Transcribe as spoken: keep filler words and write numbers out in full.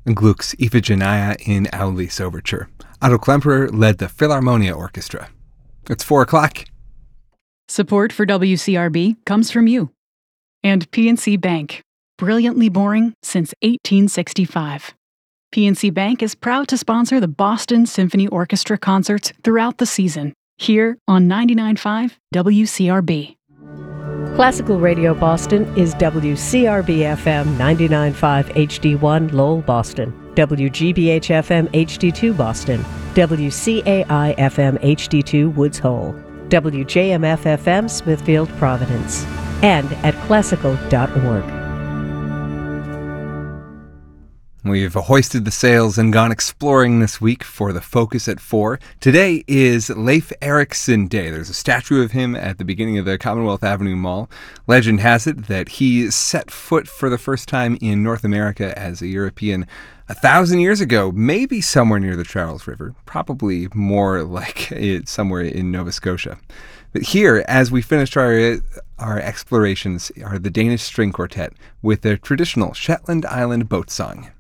Gluck's Iphigenia in Aulis Overture. Otto Klemperer led the Philharmonia Orchestra. It's four o'clock. Support for W C R B comes from you. And P N C Bank, brilliantly boring since eighteen sixty-five. P N C Bank is proud to sponsor the Boston Symphony Orchestra concerts throughout the season, here on ninety-nine point five W C R B. Classical Radio Boston is W C R B F M ninety-nine point five H D one Lowell, Boston, W G B H F M H D two Boston, W C A I F M H D two Woods Hole, W J M F F M Smithfield, Providence, and at classical dot org. We've hoisted the sails and gone exploring this week for the Focus at Four. Today is Leif Erikson Day. There's a statue of him at the beginning of the Commonwealth Avenue Mall. Legend has it that he set foot for the first time in North America as a European a thousand years ago, maybe somewhere near the Charles River, probably more like it somewhere in Nova Scotia. But here, as we finished our our explorations, are the Danish String Quartet with their traditional Shetland Island boat song.